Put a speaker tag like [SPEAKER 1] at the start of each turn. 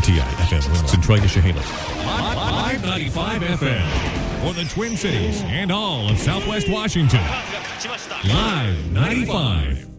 [SPEAKER 1] ITI FM, Centralia, Chehalis. Live 95 FM for the Twin Cities and all of Southwest Washington. Live 95.